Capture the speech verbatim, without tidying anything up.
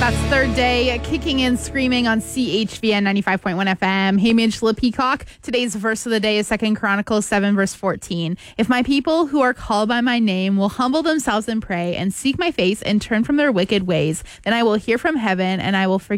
That's Third Day, kicking in, screaming on C H V N ninety-five point one F M. Hey, Midge La Peacock. Today's verse of the day is Second Chronicles seven, verse fourteen. If my people who are called by my name will humble themselves and pray and seek my face and turn from their wicked ways, then I will hear from heaven and I will forgive